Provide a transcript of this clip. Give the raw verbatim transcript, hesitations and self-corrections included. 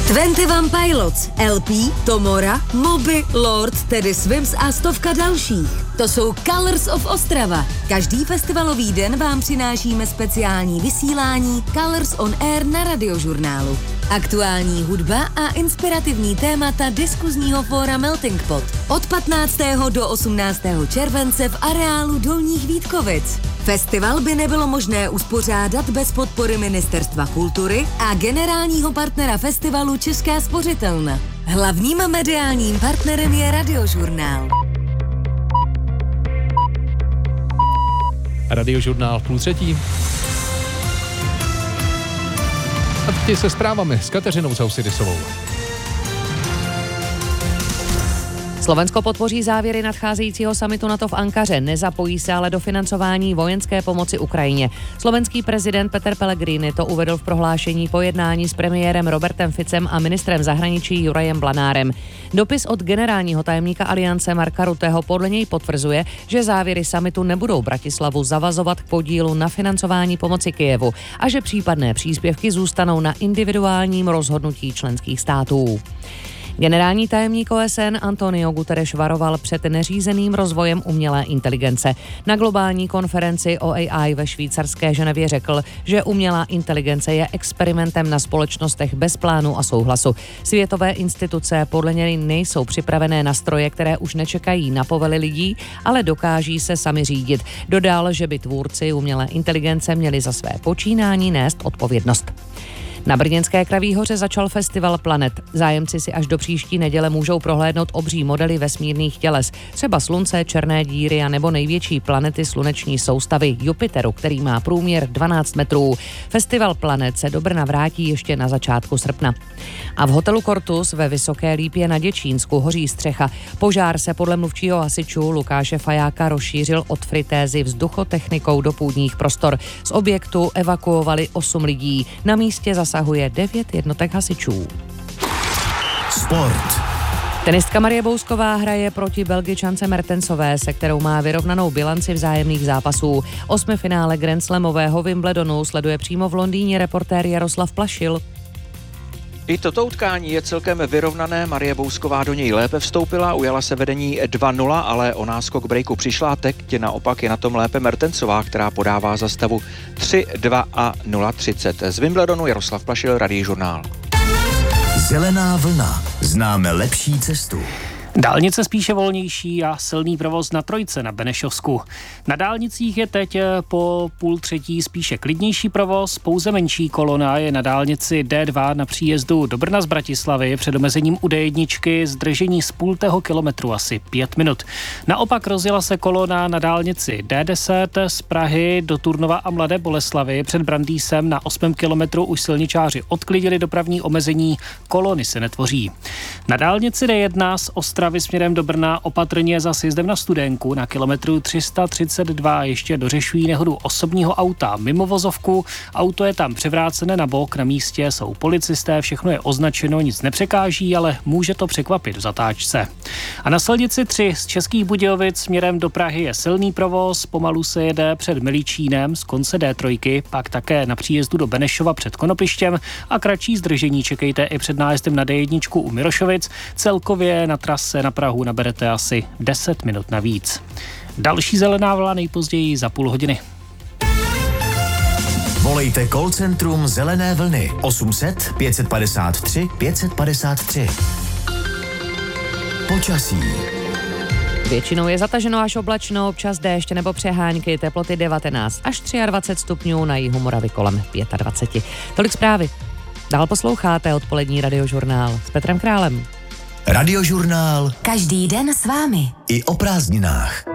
dvacet jedna Pilots, L P, Tomora, Moby, Lord, Teddy Swims a stovka dalších. To jsou Colors of Ostrava. Každý festivalový den vám přinášíme speciální vysílání Colors on Air na Radiožurnálu. Aktuální hudba a inspirativní témata diskuzního fóra Melting Pot. Od patnáctého do osmnáctého července v areálu Dolních Vítkovic. Festival by nebylo možné uspořádat bez podpory Ministerstva kultury a generálního partnera festivalu Česká spořitelna. Hlavním mediálním partnerem je Radiožurnál. Radiožurnál půl třetí. A teď se zprávami s Kateřinou Sausidisovou. Slovensko podpoří závěry nadcházejícího summitu NATO v Ankaře, nezapojí se ale do financování vojenské pomoci Ukrajině. Slovenský prezident Peter Pellegrini to uvedl v prohlášení po jednání s premiérem Robertem Ficem a ministrem zahraničí Jurajem Blanárem. Dopis od generálního tajemníka Aliance Marka Rutteho podle něj potvrzuje, že závěry summitu nebudou Bratislavu zavazovat k podílu na financování pomoci Kyjevu a že případné příspěvky zůstanou na individuálním rozhodnutí členských států. Generální tajemník O S N Antonio Guterres varoval před neřízeným rozvojem umělé inteligence. Na globální konferenci O A I ve švýcarské Ženevě řekl, že umělá inteligence je experimentem na společnostech bez plánu a souhlasu. Světové instituce podle něj nejsou připravené na stroje, které už nečekají na povely lidí, ale dokáží se sami řídit. Dodal, že by tvůrci umělé inteligence měli za své počínání nést odpovědnost. Na brněnské Kraví hoře začal festival Planet. Zájemci si až do příští neděle můžou prohlédnout obří modely vesmírných těles, třeba Slunce, černé díry a nebo největší planety sluneční soustavy Jupiteru, který má průměr dvanáct metrů. Festival Planet se do Brna vrátí ještě na začátku srpna. A v hotelu Cortus ve Vysoké Lípě na Děčínsku hoří střecha. Požár se podle mluvčího hasičů Lukáše Fajáka rozšířil od fritézy vzduchotechnikou do půdních prostor. Z objektu evakuovali osm lidí. Na místě zasahuje devět jednotek hasičů. Sport. Tenistka Marie Bousková hraje proti Belgičance Mertensové, se kterou má vyrovnanou bilanci vzájemných zápasů. Osmifinále Grand Slamového Wimbledonu sleduje přímo v Londýně reportér Jaroslav Plašil. I toto utkání je celkem vyrovnané, Marie Bousková do něj lépe vstoupila, ujala se vedení dva nula, ale o náskok breaku přišla, teď naopak je na tom lépe Mertensová, která podává za stavu tři dva a nula třicet. Z Wimbledonu Jaroslav Plašil, Radiožurnál. Zelená vlna. Známe lepší cestu. Dálnice spíše volnější a silný provoz na trojce na Benešovsku. Na dálnicích je teď po půl třetí spíše klidnější provoz, pouze menší kolona je na dálnici D dva na příjezdu do Brna z Bratislavy před omezením u D jedna zdržení z půltého kilometru asi pět minut. Naopak rozjela se kolona na dálnici D deset z Prahy do Turnova a Mladé Boleslavi před Brandýsem na osmém kilometru už silničáři odklidili dopravní omezení, kolony se netvoří. Na dálnici D jedna z Ostravy směrem do Brna opatrně za sjezdem na Studénku na kilometru tři sta třicet dva ještě dořešují nehodu osobního auta mimo vozovku. Auto je tam převrácené na bok, na místě jsou policisté, všechno je označeno, nic nepřekáží, ale může to překvapit v zatáčce. A na silnici tři z Českých Budějovic směrem do Prahy je silný provoz, pomalu se jede před Milíčínem z konce D tři, pak také na příjezdu do Benešova před Konopištěm a kratší zdržení čekejte i před nájezdem na D jedna u Mirošovic. Celkově na trase na Prahu naberete asi deset minut navíc. Další zelená vlna nejpozději za půl hodiny. Volejte call centrum Zelené vlny osm set pět padesát tři pět padesát tři. Počasí. Většinou je zataženo až oblačno, občas déšť nebo přehánky, teploty devatenáct až dvacet tři stupňů, na jihu Moravy kolem dvacet pět. Tolik zprávy. Dál posloucháte odpolední Radiožurnál s Petrem Králem. Radiožurnál. Každý den s vámi. I o prázdninách.